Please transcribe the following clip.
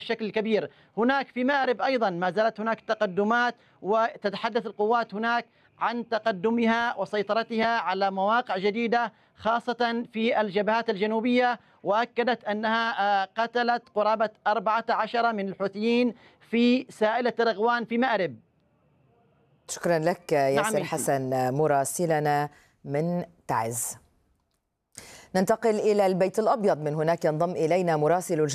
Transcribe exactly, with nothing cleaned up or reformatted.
بشكل كبير. هناك في مأرب أيضا ما زالت هناك تقدمات، وتتحدث القوات هناك عن تقدمها وسيطرتها على مواقع جديدة خاصة في الجبهات الجنوبية، وأكدت أنها قتلت قرابة أربعة عشر من الحوثيين في سائلة رغوان في مأرب. شكرا لك ياسر نعم حسن مراسلنا من تعز. ننتقل إلى البيت الأبيض، من هناك ينضم إلينا مراسل